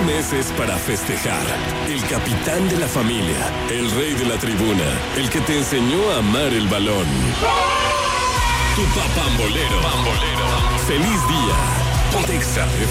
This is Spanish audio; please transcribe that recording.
meses para festejar. El capitán de la familia, el rey de la tribuna, el que te enseñó a amar el balón. Tu papambolero. ¡Feliz día! Pontexa